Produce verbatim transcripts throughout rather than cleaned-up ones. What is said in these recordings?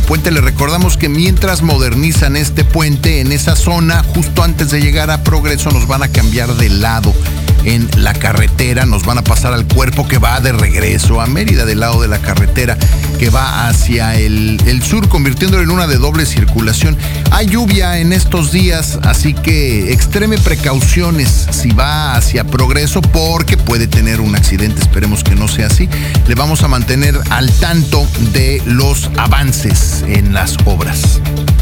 puente. Le recordamos que mientras modernizan este puente en esa zona, justo antes de llegar a Progreso, nos van a cambiar de lado en la carretera, nos van a pasar al cuerpo que va de regreso a Mérida, del lado de la carretera que va hacia el, el sur, convirtiéndolo en una de doble circulación. Hay lluvia en estos días, así que extreme precauciones si va hacia Progreso, porque puede tener un accidente. Esperemos que no sea así. Le vamos a mantener al tanto de los avances en las obras.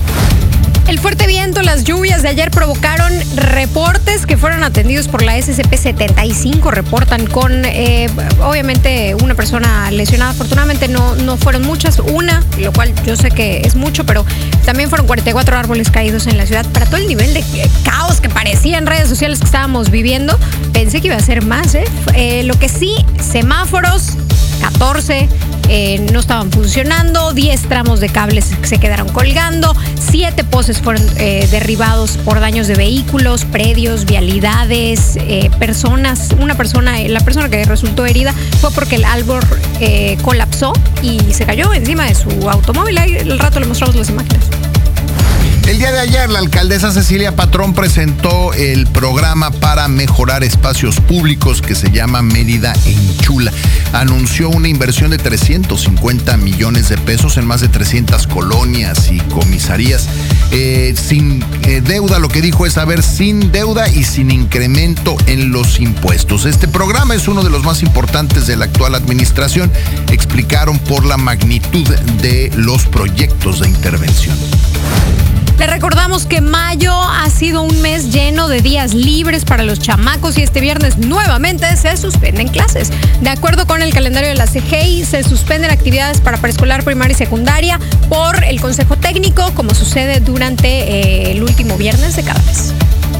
El fuerte viento, las lluvias de ayer provocaron reportes que fueron atendidos por la S C P setenta y cinco. Reportan con, eh, obviamente, una persona lesionada. Afortunadamente no, no fueron muchas, una, lo cual yo sé que es mucho, pero también fueron cuarenta y cuatro árboles caídos en la ciudad. Para todo el nivel de caos que parecía en redes sociales que estábamos viviendo, pensé que iba a ser más, ¿eh? eh lo que sí, semáforos, catorce, eh, no estaban funcionando, diez tramos de cables se quedaron colgando, siete postes fueron eh, derribados por daños de vehículos, predios, vialidades, eh, personas. Una persona, la persona que resultó herida fue porque el árbol eh, colapsó y se cayó encima de su automóvil. Ahí al rato le mostramos las imágenes. El día de ayer, la alcaldesa Cecilia Patrón presentó el programa para mejorar espacios públicos que se llama Mérida Enchula. Anunció una inversión de trescientos cincuenta millones de pesos en más de trescientas colonias y comisarías. Eh, sin eh, deuda, lo que dijo es, a ver, sin deuda y sin incremento en los impuestos. Este programa es uno de los más importantes de la actual administración. Explicaron por la magnitud de los proyectos de intervención. Le recordamos que mayo ha sido un mes lleno de días libres para los chamacos y este viernes nuevamente se suspenden clases. De acuerdo con el calendario de la C G I, se suspenden actividades para preescolar, primaria y secundaria por el Consejo Técnico, como sucede durante eh, el último viernes de cada mes.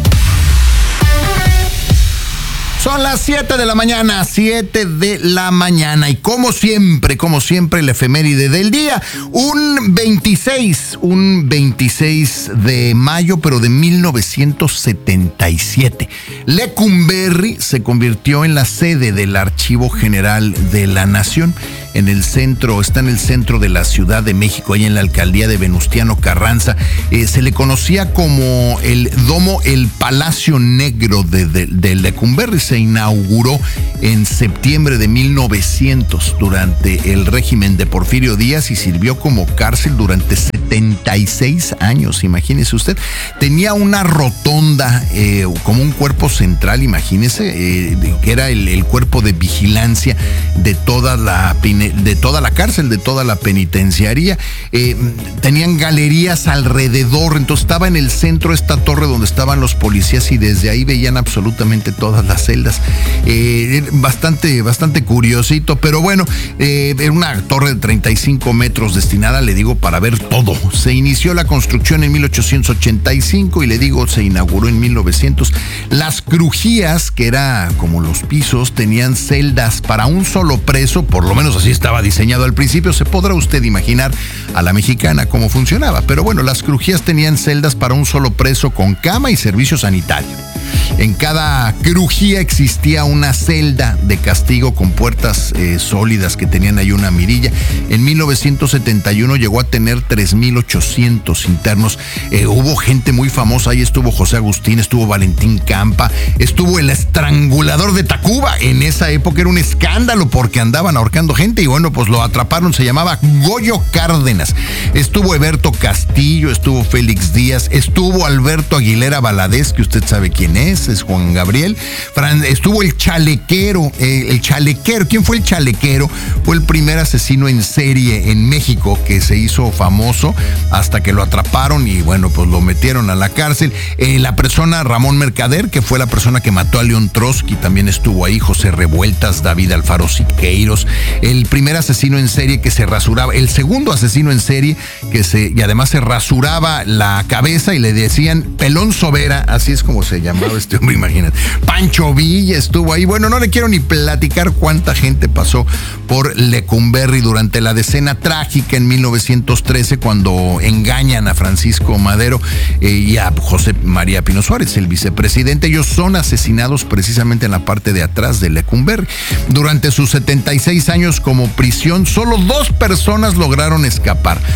Son las siete de la mañana, siete de la mañana. Y como siempre, como siempre, la efeméride del día. Un veintiséis, un veintiséis de mayo, pero de mil novecientos setenta y siete. Lecumberri se convirtió en la sede del Archivo General de la Nación. En el centro, está en el centro de la Ciudad de México, ahí en la alcaldía de Venustiano Carranza. Eh, se le conocía como el Domo, el Palacio Negro de, de, de Lecumberri. Se inauguró en septiembre de mil novecientos durante el régimen de Porfirio Díaz y sirvió como cárcel durante setenta y seis años, imagínese usted. Tenía una rotonda, eh, como un cuerpo central, imagínese, eh, que era el, el cuerpo de vigilancia de toda la de toda la cárcel, de toda la penitenciaría. Eh, tenían galerías alrededor, entonces estaba en el centro esta torre donde estaban los policías y desde ahí veían absolutamente todas las celdas. Eh, bastante, bastante curiosito, pero bueno, eh, era una torre de treinta y cinco metros destinada, le digo, para ver todo. Se inició la construcción en mil ochocientos ochenta y cinco y le digo, se inauguró en mil novecientos. Las crujías, que era como los pisos, tenían celdas para un solo preso, por lo menos así estaba diseñado al principio. Se podrá usted imaginar a la mexicana cómo funcionaba, pero bueno, las crujías tenían celdas para un solo preso con cama y servicio sanitario. En cada crujía existía una celda de castigo con puertas eh, sólidas que tenían ahí una mirilla. En mil novecientos setenta y uno llegó a tener tres mil ochocientos internos. Eh, hubo gente muy famosa, ahí estuvo José Agustín, estuvo Valentín Campa, estuvo el estrangulador de Tacuba. En esa época era un escándalo porque andaban ahorcando gente y bueno, pues lo atraparon, se llamaba Goyo Cárdenas. Estuvo Eberto Castillo, estuvo Félix Díaz, estuvo Alberto Aguilera Valadez, que usted sabe quién es, es Juan Gabriel. Fran, estuvo el chalequero, eh, el chalequero, ¿quién fue el chalequero? Fue el primer asesino en serie en México que se hizo famoso hasta que lo atraparon y bueno, pues lo metieron a la cárcel. Eh, la persona Ramón Mercader, que fue la persona que mató a León Trotsky, también estuvo ahí. José Revueltas, David Alfaro Siqueiros, el primer asesino en serie que se rasuraba, el segundo asesino en serie que se, y además se rasuraba la cabeza y le decían Pelón Sobera, así es como se llamaba este hombre, imagínate. Pancho Villa estuvo ahí. Bueno, no le quiero ni platicar cuánta gente pasó por Lecumberri durante la decena trágica en mil novecientos trece, cuando engañan a Francisco Madero eh, y a José María Pino Suárez, el vicepresidente. Ellos son asesinados precisamente en la parte de atrás de Lecumberri. Durante sus setenta y seis años como prisión, solo dos personas lograron escapar. Un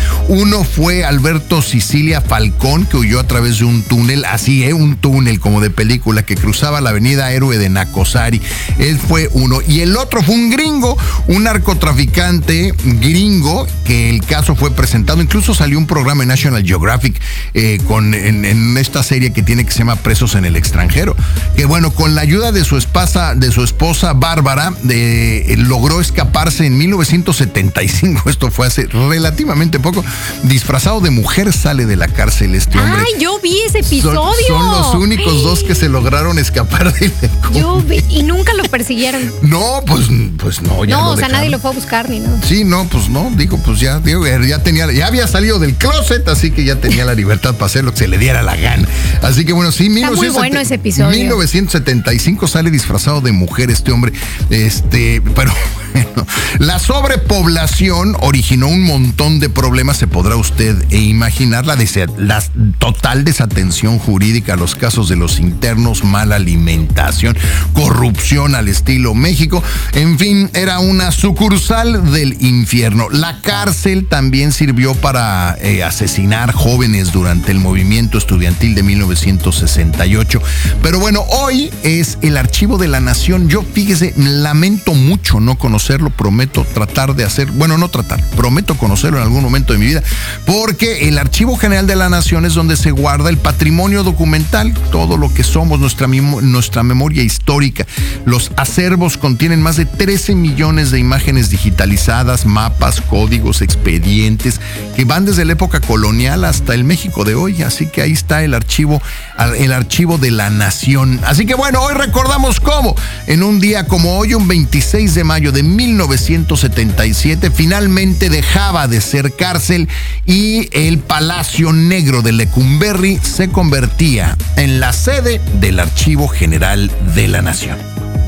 Uno fue Alberto Sicilia Falcón, que huyó a través de un túnel, así, ¿eh? Un túnel como de película que cruzaba la avenida Héroe de Nacosari. Él fue uno. Y el otro fue un gringo, un narcotraficante gringo, que el caso fue presentado. Incluso salió un programa en National Geographic eh, con, en, en esta serie que tiene que se llama Presos en el Extranjero. Que bueno, con la ayuda de su esposa, de su esposa Bárbara, de, logró escaparse en mil novecientos setenta y cinco. Esto fue hace relativamente poco. Disfrazado de mujer sale de la cárcel este hombre. Ay, yo vi ese episodio. Son, son los únicos dos que se lograron escapar de Yo vi, y nunca lo persiguieron. No, pues, pues no, ya No, lo o sea, dejaron. nadie lo fue a buscar ni nada. Sí, no, pues no, digo, pues ya, digo, ya tenía, ya había salido del closet, así que ya tenía la libertad para hacer lo que se le diera la gana. Así que bueno, sí, Está muy bueno ese episodio. mil novecientos setenta y cinco sale disfrazado de mujer este hombre, este, pero bueno, la sobrepoblación originó un montón de problemas, se podrá usted imaginar, la, desa- la total desatención jurídica a los casos de los internos, mala alimentación, corrupción al estilo México, en fin, era una sucursal del infierno. La cárcel también sirvió para eh, asesinar jóvenes durante el movimiento estudiantil de mil novecientos sesenta y ocho. Pero bueno, hoy es el Archivo de la Nación. Yo, fíjese, lamento mucho no conocerlo, prometo tratar de hacer, bueno, no tratar, prometo conocerlo en algún momento de mi vida, porque el Archivo General de la Nación es donde se guarda el patrimonio documental, todo lo que somos, nuestra, nuestra memoria histórica. Los acervos contienen más de trece millones de imágenes digitalizadas, mapas, códigos, expedientes, que van desde la época colonial hasta el México de hoy. Así que ahí está el archivo, el Archivo de la Nación. Así que bueno, hoy recordamos cómo, en un día como hoy, un veintiséis de mayo de mil novecientos setenta y siete, finalmente dejaba de ser cárcel y el Palacio Negro de Lecumberri se convertía en la sede del Archivo General de la Nación.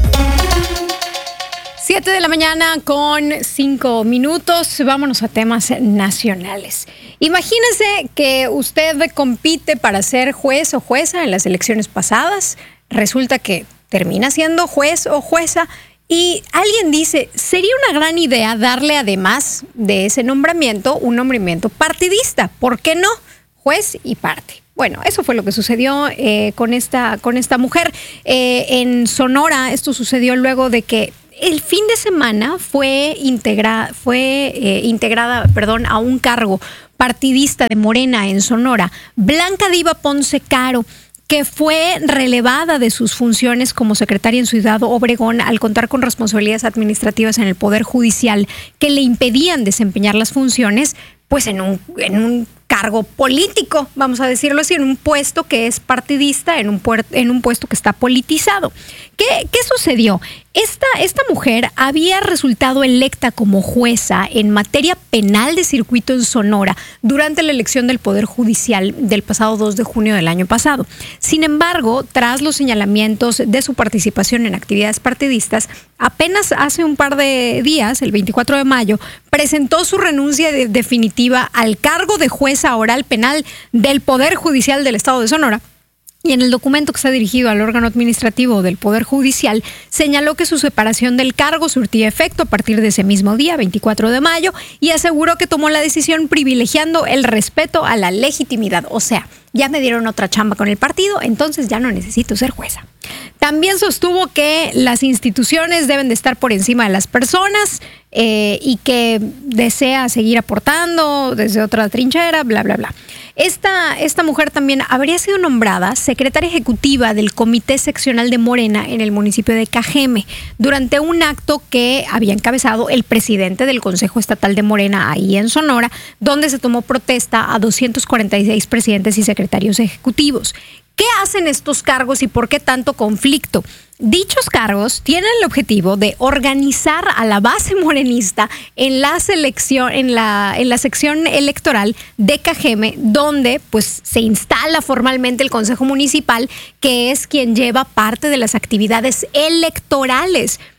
Siete de la mañana con cinco minutos. Vámonos a temas nacionales. Imagínese que usted compite para ser juez o jueza en las elecciones pasadas. Resulta que termina siendo juez o jueza y alguien dice, sería una gran idea darle además de ese nombramiento un nombramiento partidista. ¿Por qué no? Juez y parte. Bueno, eso fue lo que sucedió eh, con esta, con esta mujer. Eh, en Sonora, esto sucedió luego de que el fin de semana fue, integra, fue eh, integrada perdón, a un cargo partidista de Morena en Sonora, Blanca Diva Ponce Caro, que fue relevada de sus funciones como secretaria en Ciudad Obregón al contar con responsabilidades administrativas en el Poder Judicial que le impedían desempeñar las funciones, pues en un, en un cargo político, vamos a decirlo así, en un puesto que es partidista, en un, puer, en un puesto que está politizado. ¿Qué, qué sucedió? Esta, esta mujer había resultado electa como jueza en materia penal de circuito en Sonora durante la elección del Poder Judicial del pasado dos de junio del año pasado. Sin embargo, tras los señalamientos de su participación en actividades partidistas, apenas hace un par de días, el veinticuatro de mayo, presentó su renuncia de, definitiva al cargo de jueza oral penal del Poder Judicial del Estado de Sonora. Y en el documento que está dirigido al órgano administrativo del Poder Judicial, señaló que su separación del cargo surtía efecto a partir de ese mismo día, veinticuatro de mayo, y aseguró que tomó la decisión privilegiando el respeto a la legitimidad. O sea, ya me dieron otra chamba con el partido, entonces ya no necesito ser jueza. También sostuvo que las instituciones deben de estar por encima de las personas eh, y que desea seguir aportando desde otra trinchera, bla, bla, bla. Esta, esta mujer también habría sido nombrada secretaria ejecutiva del Comité Seccional de Morena en el municipio de Cajeme durante un acto que había encabezado el presidente del Consejo Estatal de Morena ahí en Sonora, donde se tomó protesta a doscientos cuarenta y seis presidentes y secretarios ejecutivos. ¿Qué hacen estos cargos y por qué tanto conflicto? Dichos cargos tienen el objetivo de organizar a la base morenista en la selección, en la, en la sección electoral de Cajeme, donde pues se instala formalmente el Consejo Municipal, que es quien lleva parte de las actividades electorales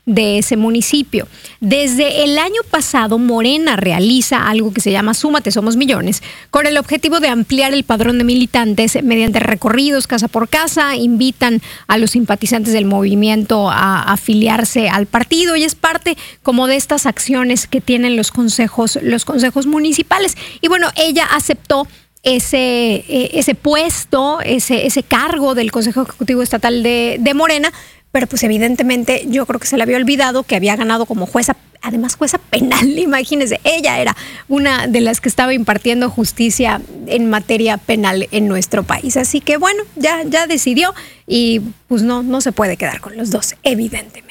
de ese municipio. Desde el año pasado, Morena realiza algo que se llama Súmate Somos Millones, con el objetivo de ampliar el padrón de militantes mediante recorridos casa por casa. Invitan a los simpatizantes del movimiento a afiliarse al partido y es parte como de estas acciones que tienen los consejos, los consejos municipales. Y bueno, ella aceptó ese, ese puesto, ese, ese cargo del Consejo Ejecutivo Estatal de, de Morena, pero pues evidentemente yo creo que se le había olvidado que había ganado como jueza, además jueza penal, imagínense, ella era una de las que estaba impartiendo justicia en materia penal en nuestro país. Así que bueno, ya, ya decidió y pues no, no se puede quedar con los dos, evidentemente.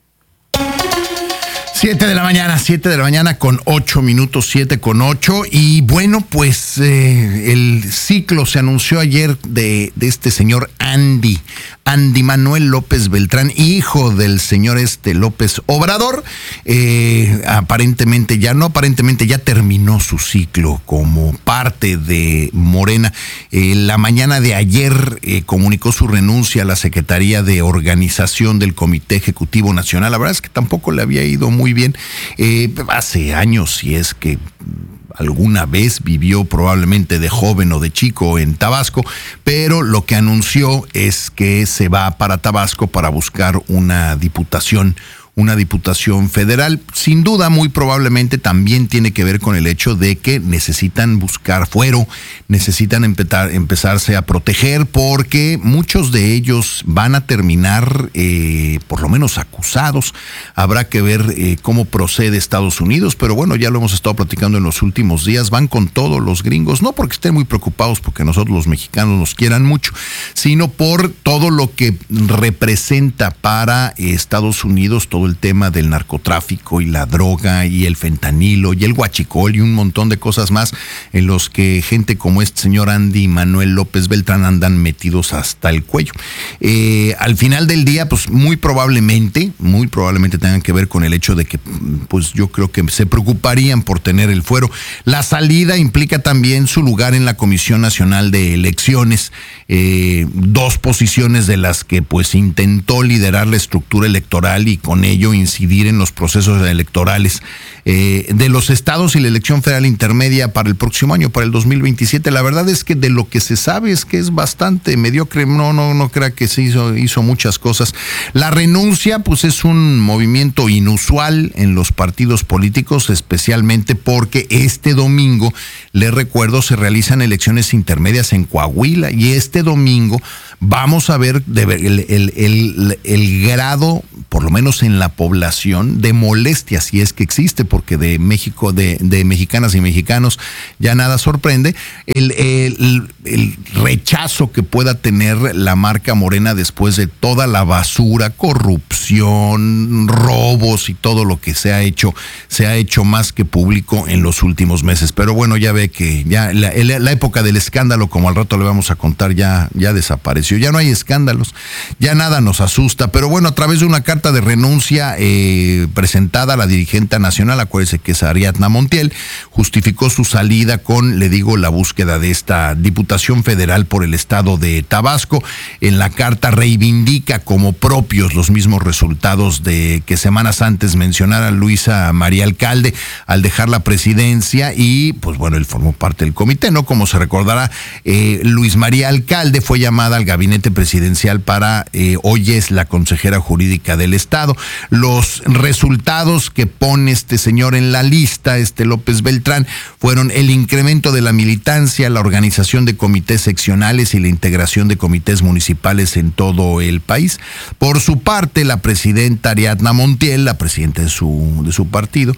Siete de la mañana, siete de la mañana con ocho minutos, siete con ocho. Y bueno, pues eh, el ciclo se anunció ayer de, de este señor Andy, Andy Manuel López Beltrán, hijo del señor este López Obrador. Eh, aparentemente ya no, aparentemente ya terminó su ciclo como parte de Morena. Eh, la mañana de ayer eh, comunicó su renuncia a la Secretaría de Organización del Comité Ejecutivo Nacional. La verdad es que tampoco le había ido muy bien. Eh, hace años, si es que alguna vez vivió probablemente de joven o de chico en Tabasco, pero lo que anunció es que se va para Tabasco para buscar una diputación una diputación federal. Sin duda, muy probablemente también tiene que ver con el hecho de que necesitan buscar fuero, necesitan empezar, empezarse a proteger, porque muchos de ellos van a terminar, eh, por lo menos acusados. Habrá que ver eh, cómo procede Estados Unidos, pero bueno, ya lo hemos estado platicando en los últimos días. Van con todos los gringos, no porque estén muy preocupados porque nosotros los mexicanos nos quieran mucho, sino por todo lo que representa para eh, Estados Unidos, todo el tema del narcotráfico y la droga y el fentanilo y el huachicol y un montón de cosas más en los que gente como este señor Andy Manuel López Beltrán andan metidos hasta el cuello. Eh, al final del día, pues muy probablemente, muy probablemente tengan que ver con el hecho de que, pues yo creo que se preocuparían por tener el fuero. La salida implica también su lugar en la Comisión Nacional de Elecciones, eh, dos posiciones de las que pues intentó liderar la estructura electoral y con ello incidir en los procesos electorales eh, de los estados y la elección federal intermedia para el próximo año, para el dos mil veintisiete. La verdad es que de lo que se sabe es que es bastante mediocre, no, no, no crea que se hizo, hizo muchas cosas. La renuncia, pues es un movimiento inusual en los partidos políticos, especialmente porque este domingo, les recuerdo, se realizan elecciones intermedias en Coahuila y este domingo vamos a ver de, el, el, el, el grado, por lo menos en la población, de molestia, si es que existe, porque de México, de, de mexicanas y mexicanos ya nada sorprende, el, el, el rechazo que pueda tener la marca Morena después de toda la basura, corrupción, robos y todo lo que se ha hecho, se ha hecho más que público en los últimos meses. Pero bueno, ya ve que ya la, la época del escándalo, como al rato le vamos a contar, ya, ya desapareció. Ya no hay escándalos, ya nada nos asusta, pero bueno, a través de una carta de renuncia eh, presentada a la dirigente nacional, acuérdese que es Ariadna Montiel, justificó su salida con, le digo, la búsqueda de esta diputación federal por el estado de Tabasco. En la carta reivindica como propios los mismos resultados de que semanas antes mencionara Luisa María Alcalde al dejar la presidencia y pues bueno, él formó parte del comité, ¿no? Como se recordará, eh, Luis María Alcalde fue llamada al gabinete presidencial para, eh, hoy es la consejera jurídica del estado. Los resultados que pone este señor en la lista, este López Beltrán, fueron el incremento de la militancia, la organización de comités seccionales y la integración de comités municipales en todo el país. Por su parte, la presidenta Ariadna Montiel, la presidenta de su, de su partido,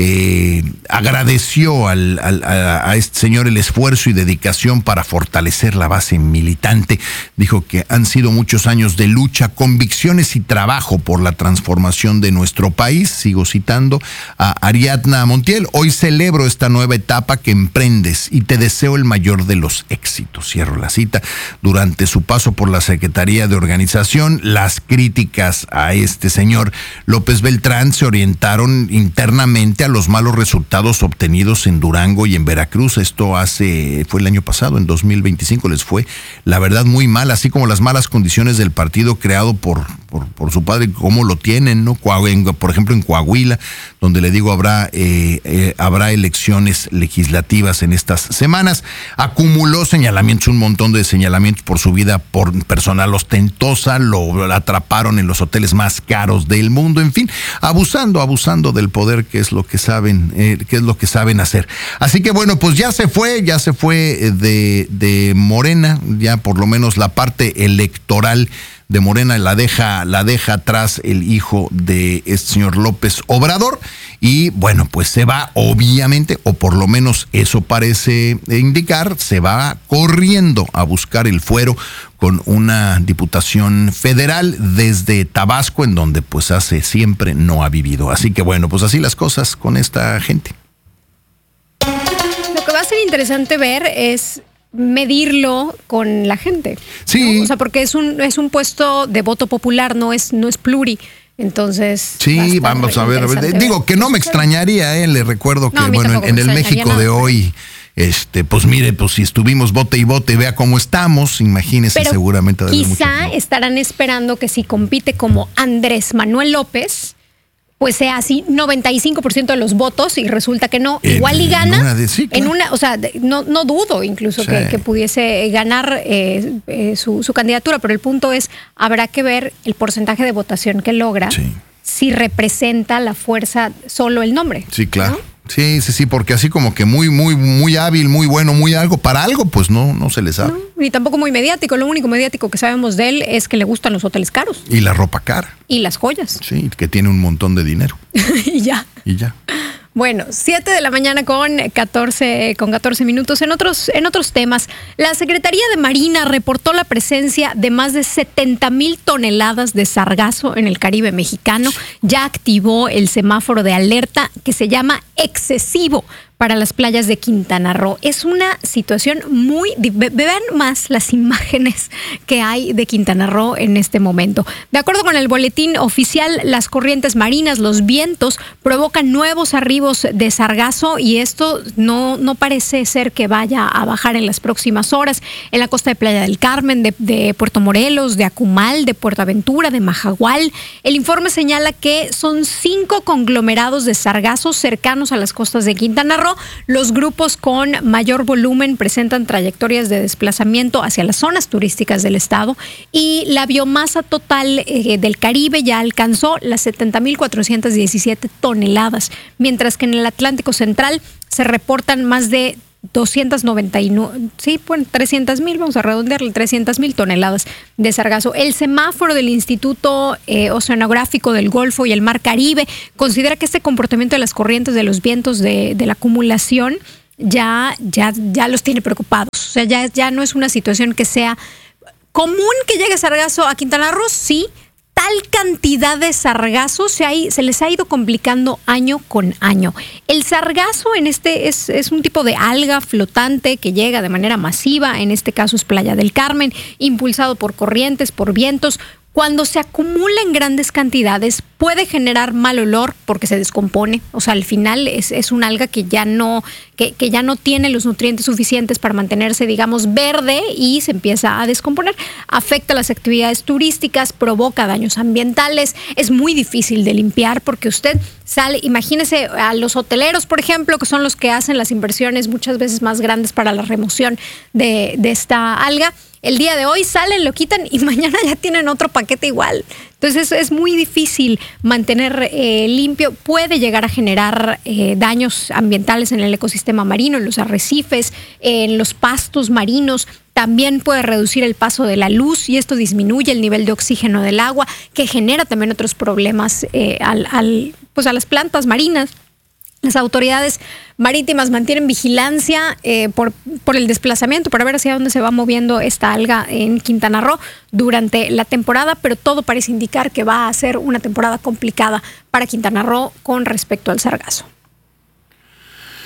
Eh, agradeció al, al, a, a este señor el esfuerzo y dedicación para fortalecer la base militante. Dijo que han sido muchos años de lucha, convicciones y trabajo por la transformación de nuestro país. Sigo citando a Ariadna Montiel. Hoy celebro esta nueva etapa que emprendes y te deseo el mayor de los éxitos. Cierro la cita. Durante su paso por la Secretaría de Organización, las críticas a este señor López Beltrán se orientaron internamente frente a los malos resultados obtenidos en Durango y en Veracruz. Esto hace, fue el año pasado, en dos mil veinticinco, les fue la verdad muy mal, así como las malas condiciones del partido creado por, por, por su padre, cómo lo tienen, ¿no? Por ejemplo, en Coahuila, donde le digo habrá, eh, eh, habrá elecciones legislativas en estas semanas. Acumuló señalamientos, un montón de señalamientos por su vida por personal ostentosa, lo atraparon en los hoteles más caros del mundo, en fin, abusando, abusando del poder, que es lo que saben, eh, que es lo que saben hacer. Así que bueno, pues ya se fue, ya se fue de, de Morena, ya por lo menos la parte electoral de Morena la deja, la deja atrás el hijo de este señor López Obrador, y bueno, pues se va, obviamente, o por lo menos eso parece indicar, se va corriendo a buscar el fuero con una diputación federal desde Tabasco, en donde pues hace siempre no ha vivido. Así que bueno, pues así las cosas con esta gente. Lo que va a ser interesante ver es medirlo con la gente. Sí. ¿no? O sea, porque es un es un puesto de voto popular, no es no es pluri. Entonces, sí, va a vamos a ver, a ver. Digo que no me extrañaría, eh, le recuerdo que no, bueno, en, en el México de hoy, este, pues mire, pues si estuvimos vote y vote, vea cómo estamos, imagínese. Pero seguramente quizá estarán esperando que si compite como Andrés Manuel López, pues sea así noventa y cinco por ciento de los votos, y resulta que no, en, igual y gana en una, de, sí, claro. en una o sea, no, no dudo incluso sí. que, que pudiese ganar eh, eh, su, su candidatura, pero el punto es, habrá que ver el porcentaje de votación que logra, sí. si representa la fuerza solo el nombre. Sí, claro. ¿no? Sí, sí, sí, porque así como que muy, muy, muy hábil, muy bueno, muy algo, para algo, pues no, no se le sabe. No, ni tampoco muy mediático. Lo único mediático que sabemos de él es que le gustan los hoteles caros. Y la ropa cara. Y las joyas. Sí, que tiene un montón de dinero. y ya. Y ya. Bueno, siete de la mañana con catorce, con catorce minutos. En otros, en otros temas, la Secretaría de Marina reportó la presencia de más de setenta mil toneladas de sargazo en el Caribe mexicano. Ya activó el semáforo de alerta que se llama excesivo para las playas de Quintana Roo. Es una situación muy... Vean más las imágenes que hay de Quintana Roo en este momento. De acuerdo con el boletín oficial, las corrientes marinas, los vientos, provocan nuevos arribos de sargazo, y esto no, no parece ser que vaya a bajar en las próximas horas. En la costa de Playa del Carmen, de, de Puerto Morelos, de Acumal, de Puerto Aventura, de Majagual. El informe señala que son cinco conglomerados de sargazo cercanos a las costas de Quintana Roo. Los grupos con mayor volumen presentan trayectorias de desplazamiento hacia las zonas turísticas del estado, y la biomasa total eh, del Caribe ya alcanzó las setenta mil cuatrocientas diecisiete toneladas, mientras que en el Atlántico Central se reportan más de doscientos noventa y nueve, sí, bueno, trescientos mil, vamos a redondearle, trescientos mil toneladas de sargazo. El semáforo del Instituto eh, Oceanográfico del Golfo y el Mar Caribe considera que este comportamiento de las corrientes de los vientos de, de la acumulación ya, ya, ya los tiene preocupados. O sea, ya, ya no es una situación que sea común que llegue sargazo a Quintana Roo, sí. Tal cantidad de sargazo se, ha, se les ha ido complicando año con año. El sargazo en este es, es un tipo de alga flotante que llega de manera masiva, en este caso es Playa del Carmen, impulsado por corrientes, por vientos. Cuando se acumula en grandes cantidades puede generar mal olor porque se descompone. O sea, al final es, es un alga que ya no que, que ya no tiene los nutrientes suficientes para mantenerse, digamos, verde, y se empieza a descomponer. Afecta las actividades turísticas, provoca daños ambientales. Es muy difícil de limpiar porque usted sale, imagínese a los hoteleros, por ejemplo, que son los que hacen las inversiones muchas veces más grandes para la remoción de, de esta alga. El día de hoy salen, lo quitan y mañana ya tienen otro paquete igual. Entonces es muy difícil mantener eh, limpio. Puede llegar a generar eh, daños ambientales en el ecosistema marino, en los arrecifes, en los pastos marinos. También puede reducir el paso de la luz, y esto disminuye el nivel de oxígeno del agua, que genera también otros problemas eh, al, al, pues a las plantas marinas. Las autoridades marítimas mantienen vigilancia eh, por, por el desplazamiento, para ver hacia dónde se va moviendo esta alga en Quintana Roo durante la temporada, pero todo parece indicar que va a ser una temporada complicada para Quintana Roo con respecto al sargazo.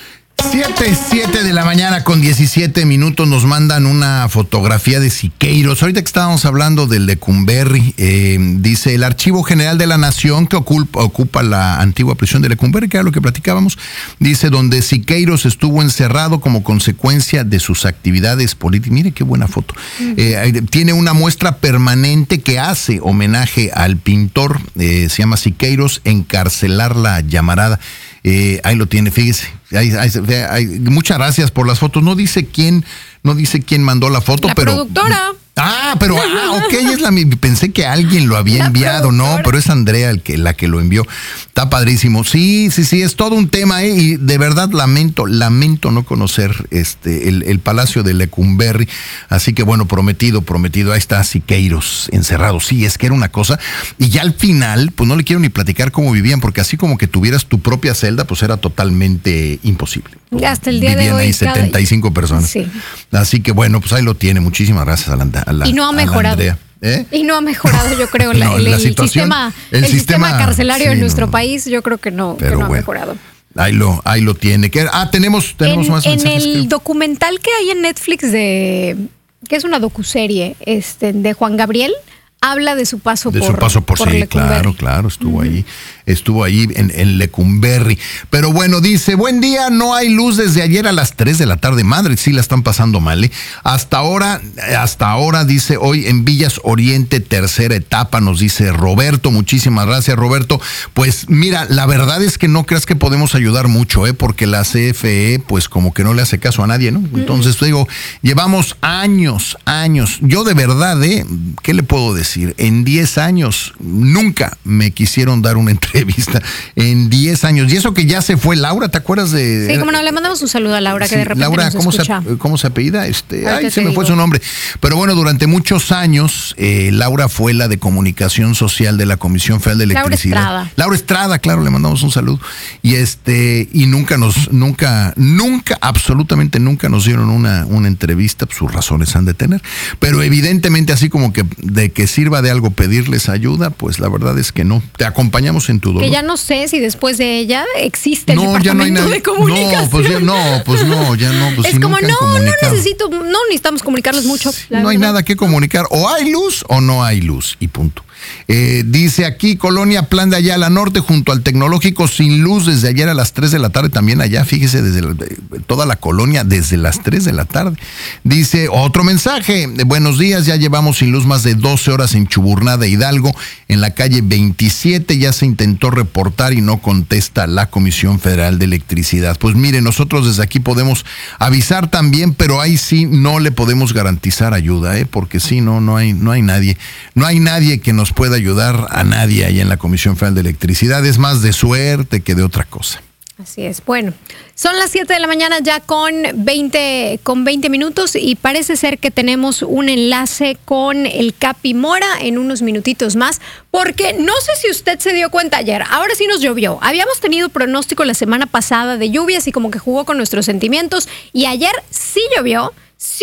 Siete, siete de la mañana con diecisiete minutos nos mandan una fotografía de Siqueiros. Ahorita que estábamos hablando del Lecumberri, eh, dice el Archivo General de la Nación que ocupa, ocupa la antigua prisión de Lecumberri, que era lo que platicábamos, dice donde Siqueiros estuvo encerrado como consecuencia de sus actividades políticas. Mire qué buena foto. Uh-huh. Eh, tiene una muestra permanente que hace homenaje al pintor, eh, se llama Siqueiros, Encarcelar la Llamarada. Eh, ahí lo tiene, fíjese. Ahí, ahí, ahí, muchas gracias por las fotos. No dice quién, no dice quién mandó la foto, la pero. Productora. Ah, pero ah, ok, es la pensé que alguien lo había La enviado, productora. no, pero es Andrea el que la que lo envió. Está padrísimo. Sí, sí, sí, es todo un tema, ¿eh? Y de verdad lamento, lamento no conocer este el, el Palacio de Lecumberri. Así que bueno, prometido, prometido, ahí está Siqueiros encerrado. Sí, es que era una cosa. Y ya al final, pues no le quiero ni platicar cómo vivían, porque así como que tuvieras tu propia celda, pues era totalmente imposible. Hasta el día Vivían de hoy. ahí setenta y cinco personas. Sí. Así que bueno, pues ahí lo tiene. Muchísimas gracias a la, a la Y no ha mejorado. ¿Eh? Y no ha mejorado, yo creo, la, No, el, la el situación, sistema, el el sistema, sistema carcelario sí, en nuestro no, país, yo creo que no, que pero no ha bueno, mejorado. Ahí lo, ahí lo tiene. ¿Qué? Ah, tenemos, tenemos En, más en mensajes. el creo. documental que hay en Netflix de que es una docuserie este, de Juan Gabriel, habla de su paso de por su paso por, por sí, Lecumberri. claro, claro, estuvo Uh-huh. ahí, estuvo ahí en, en Lecumberri. Pero bueno, dice, buen día, no hay luz desde ayer a las tres de la tarde, madre, sí la están pasando mal, ¿eh? Hasta ahora, hasta ahora, dice, hoy en Villas Oriente, tercera etapa, nos dice Roberto, muchísimas gracias, Roberto. Pues mira, la verdad es que no creas que podemos ayudar mucho, ¿eh? Porque la C F E, pues como que no le hace caso a nadie, ¿no? Entonces, uh-huh. digo, llevamos años, años, yo de verdad, ¿eh? ¿Qué le puedo decir? En diez años nunca me quisieron dar una entrevista. En diez años. Y eso que ya se fue Laura, ¿te acuerdas de...? Sí, como no, le mandamos un saludo a Laura, Sí, que de repente Laura, nos ¿cómo escucha. se, ¿cómo se apellida? Este, Ahorita ay, se te me fue digo. su nombre. Pero bueno, durante muchos años, eh, Laura fue la de Comunicación Social de la Comisión Federal de Laura Electricidad. Estrada. Laura Estrada, claro, le mandamos un saludo. Y este, y nunca nos, nunca, nunca, absolutamente nunca nos dieron una, una entrevista, pues sus razones han de tener. Pero evidentemente, así como que de que sirva de algo pedirles ayuda, pues la verdad es que no. Te acompañamos en tu dolor. Que ya no sé si después de ella existe el No, ya no hay departamento nadie. de comunicación. No, pues ya no, pues no, ya no. Pues es si como, nunca han no, no comunicado. necesito, no necesitamos comunicarles mucho. la No hay verdad. nada que comunicar. O hay luz o no hay luz. Y punto. Eh, dice aquí, Colonia Plan de Ayala Norte, junto al Tecnológico, sin luz desde ayer a las tres de la tarde. También allá, fíjese, desde la, toda la colonia, desde las tres de la tarde. Dice, otro mensaje. Buenos días, ya llevamos sin luz más de doce horas en Chuburnada, Hidalgo. En la calle veintisiete ya se intentó reportar y no contesta la Comisión Federal de Electricidad. Pues mire, nosotros desde aquí podemos avisar también, pero ahí sí no le podemos garantizar ayuda, ¿eh? Porque sí, no, no hay, no hay nadie. No hay nadie que nos pueda ayudar a nadie ahí en la Comisión Federal de Electricidad. Es más de suerte que de otra cosa. Así es. Bueno, son las siete de la mañana ya con veinte, con veinte minutos y parece ser que tenemos un enlace con el Capi Mora en unos minutitos más, porque no sé si usted se dio cuenta ayer, ahora sí nos llovió. Habíamos tenido pronóstico la semana pasada de lluvias y como que jugó con nuestros sentimientos y ayer sí llovió.